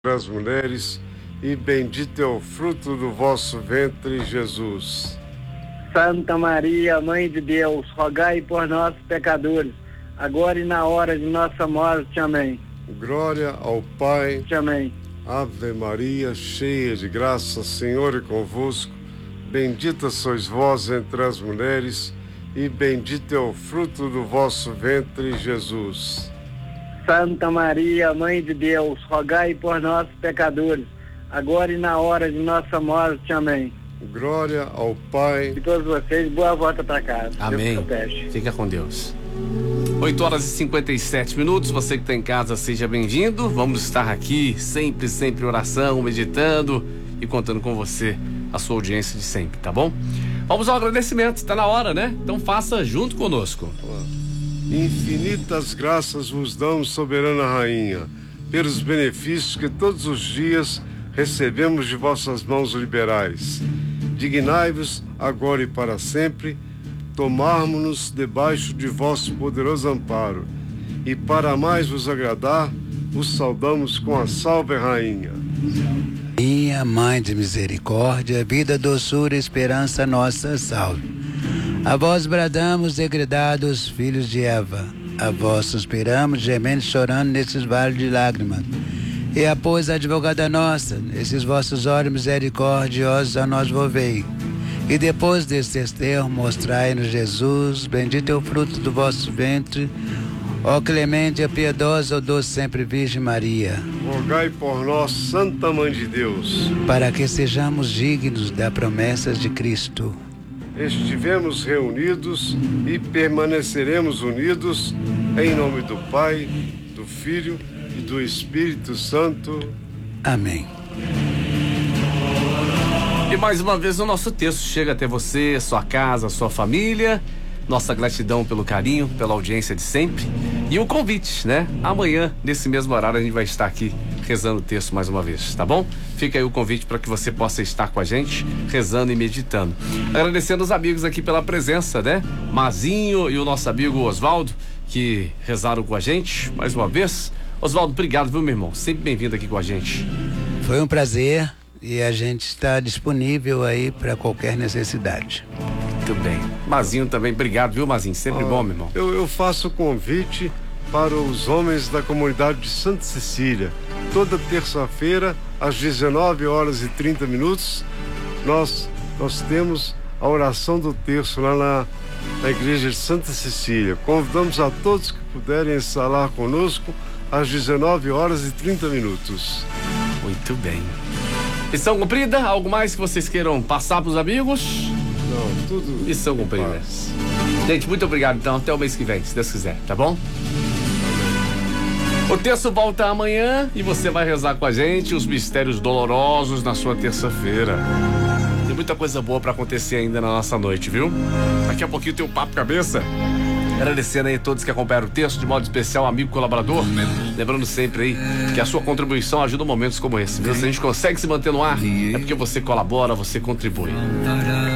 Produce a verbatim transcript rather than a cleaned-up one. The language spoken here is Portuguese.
as mulheres, e bendito é o fruto do vosso ventre, Jesus. Santa Maria, Mãe de Deus, rogai por nós, pecadores, agora e na hora de nossa morte. Amém. Glória ao Pai. Amém. Ave Maria, cheia de graça, Senhor é convosco. Bendita sois vós entre as mulheres, e bendito é o fruto do vosso ventre, Jesus. Santa Maria, Mãe de Deus, rogai por nós, pecadores, agora e na hora de nossa morte. Amém. Glória ao Pai. E todos vocês, boa volta para casa. Amém. Fica com Deus. oito horas e cinquenta e sete minutos. Você que está em casa, seja bem-vindo. Vamos estar aqui sempre, sempre oração, meditando e contando com você, a sua audiência de sempre, tá bom? Vamos ao agradecimento, está na hora, né? Então faça junto conosco. Infinitas graças vos damos, soberana rainha, pelos benefícios que todos os dias recebemos de vossas mãos liberais. Dignai-vos agora e para sempre tomarmos-nos debaixo de vosso poderoso amparo, e para mais vos agradar, vos saudamos com a salve rainha. Minha Mãe de misericórdia, vida, doçura, esperança, nossa salve. A vós bradamos, degredados filhos de Eva, a vós suspiramos, gemendo e chorando nesses vales de lágrimas. E após a advogada nossa, nesses vossos olhos misericordiosos a nós volvei. E depois desse desterro, mostrai-nos Jesus, bendito é o fruto do vosso ventre, ó clemente, a piedosa, ó doce sempre Virgem Maria. Rogai por nós, Santa Mãe de Deus, para que sejamos dignos das promessas de Cristo. Estivemos reunidos e permaneceremos unidos, em nome do Pai, do Filho e do Espírito Santo. Amém. E mais uma vez o nosso texto chega até você, sua casa, sua família. Nossa gratidão pelo carinho, pela audiência de sempre. E o convite, né? Amanhã, nesse mesmo horário, a gente vai estar aqui rezando o texto mais uma vez, tá bom? Fica aí o convite para que você possa estar com a gente, rezando e meditando. Agradecendo os amigos aqui pela presença, né? Mazinho e o nosso amigo Oswaldo, que rezaram com a gente mais uma vez. Oswaldo, obrigado, viu, meu irmão? Sempre bem-vindo aqui com a gente. Foi um prazer e a gente está disponível aí para qualquer necessidade. Muito bem. Mazinho também, obrigado, viu, Mazinho? Sempre ah, bom, meu irmão. Eu, eu faço o convite para os homens da comunidade de Santa Cecília. Toda terça-feira, às dezenove horas e trinta minutos, nós, nós temos a oração do terço lá na, na igreja de Santa Cecília. Convidamos a todos que puderem instalar conosco às dezenove horas e trinta minutos. Muito bem. Missão cumprida? Algo mais que vocês queiram passar para os amigos? Não, tudo. Missão cumprida. Gente, muito obrigado então. Até o mês que vem, se Deus quiser, tá bom? O texto volta amanhã e você vai rezar com a gente os mistérios dolorosos na sua terça-feira. Tem muita coisa boa pra acontecer ainda na nossa noite, viu? Daqui a pouquinho tem o Papo Cabeça. Agradecendo aí a todos que acompanharam o texto, de modo especial, amigo colaborador. Lembrando sempre aí que a sua contribuição ajuda em momentos como esse, viu? Se a gente consegue se manter no ar, é porque você colabora, você contribui.